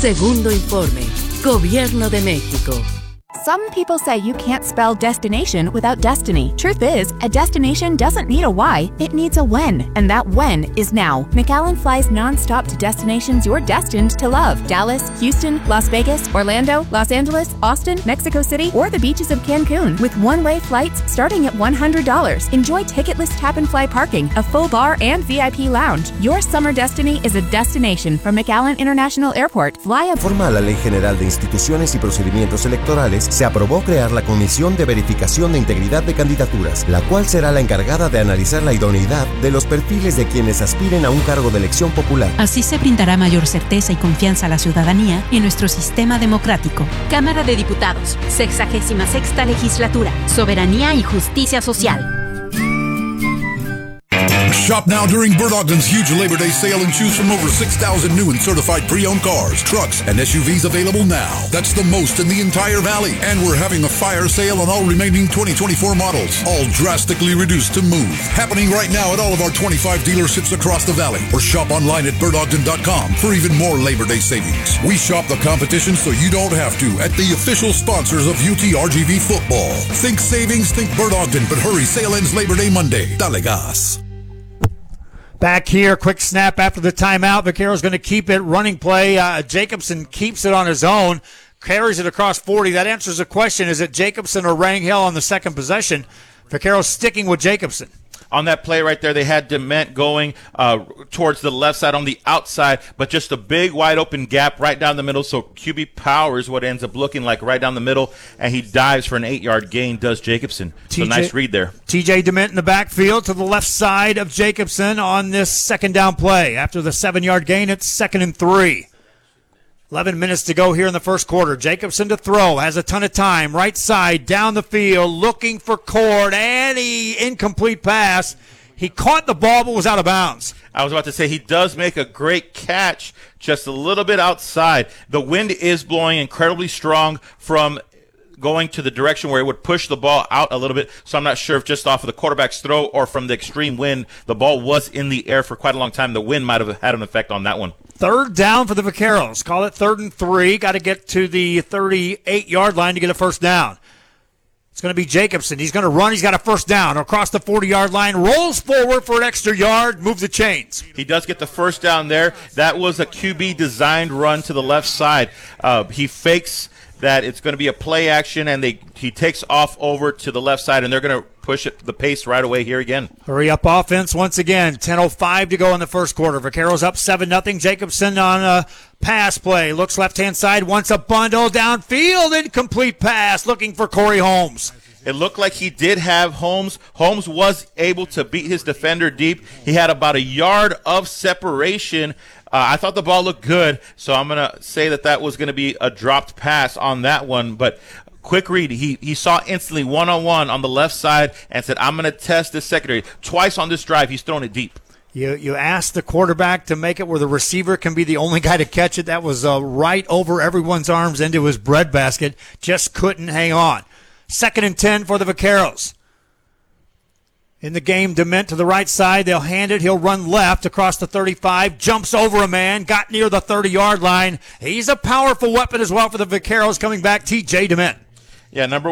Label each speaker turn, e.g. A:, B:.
A: Segundo informe. Gobierno de México.
B: Some people say you can't spell destination without destiny. Truth is, a destination doesn't need a why, it needs a when. And that when is now. McAllen flies nonstop to destinations you're destined to love. Dallas, Houston, Las Vegas, Orlando, Los Angeles, Austin, Mexico City, or the beaches of Cancun. With one-way flights starting at $100. Enjoy ticketless tap-and-fly parking, a full bar, and VIP lounge. Your summer destiny is a destination from McAllen International Airport. Fly a...
C: Conforme a la Ley General de Instituciones y Procedimientos Electorales, se aprobó crear la Comisión de Verificación de Integridad de Candidaturas, la cual será la encargada de analizar la idoneidad de los perfiles de quienes aspiren a un cargo de elección popular.
D: Así se brindará mayor certeza y confianza a la ciudadanía en nuestro sistema democrático.
E: Cámara de Diputados, 66ª Legislatura, Soberanía y Justicia Social.
F: Shop now during Bert Ogden's huge Labor Day sale and choose from over 6,000 new and certified pre-owned cars, trucks, and SUVs available now. That's the most in the entire valley. And we're having a fire sale on all remaining 2024 models, all drastically reduced to move. Happening right now at all of our 25 dealerships across the valley. Or shop online at BertOgden.com for even more Labor Day savings. We shop the competition so you don't have to at the official sponsors of UTRGV football. Think savings, think Bert Ogden, but hurry, sale ends Labor Day Monday. Dale gas.
G: Back here, quick snap after the timeout. Vaquero's going to keep it. Running play. Jacobson keeps it on his own. Carries it across 40. That answers the question. Is it Jacobson or Rangel on the second possession? Vaquero's sticking with Jacobson.
H: On that play right there, they had Dement going towards the left side on the outside, but just a big wide open gap right down the middle. So QB power is what ends up looking like right down the middle, and he dives for an 8-yard gain, does Jacobson. So nice read there. TJ
G: Dement in the backfield to the left side of Jacobson on this second down play. After the 7-yard gain, it's 2nd and 3. 11 minutes to go here in the first quarter. Jacobson to throw. Has a ton of time. Right side, down the field, looking for Cord. And incomplete pass. He caught the ball but was out of bounds.
H: I was about to say he does make a great catch just a little bit outside. The wind is blowing incredibly strong from going to the direction where it would push the ball out a little bit. So I'm not sure if just off of the quarterback's throw or from the extreme wind, the ball was in the air for quite a long time. The wind might have had an effect on that one.
G: 3rd down for the Vaqueros. Call it 3rd and 3. Got to get to the 38-yard line to get a first down. It's going to be Jacobson. He's going to run. He's got a first down across the 40-yard line. Rolls forward for an extra yard. Move the chains.
H: He does get the first down there. That was a QB-designed run to the left side. He fakes that it's going to be a play action, and he takes off over to the left side, and they're going to push the pace right away here again.
G: Hurry up offense once again. 10:05 to go in the first quarter. Vaqueros up 7-0. Jacobson on a pass play. Looks left-hand side. Wants a bundle downfield. Incomplete pass. Looking for Corey Holmes.
H: It looked like he did have Holmes. Holmes was able to beat his defender deep. He had about a yard of separation. I thought the ball looked good, so I'm going to say that was going to be a dropped pass on that one. But quick read. He saw instantly one-on-one on the left side and said, I'm going to test this secondary. Twice on this drive, he's thrown it deep.
G: You asked the quarterback to make it where the receiver can be the only guy to catch it. That was right over everyone's arms into his breadbasket. Just couldn't hang on. 2nd and 10 for the Vaqueros. In the game, Dement to the right side. They'll hand it. He'll run left across the 35. Jumps over a man. Got near the 30-yard line. He's a powerful weapon as well for the Vaqueros coming back. TJ Dement.
H: Yeah, number